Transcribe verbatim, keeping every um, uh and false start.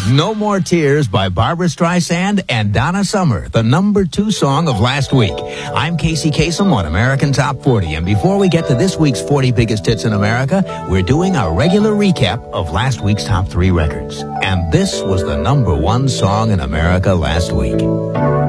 No More Tears by Barbra Streisand and Donna Summer, the number two song of last week. I'm Casey Kasem on American Top forty, and before we get to this week's forty biggest hits in America, we're doing our regular recap of last week's top three records. And this was the number one song in America last week.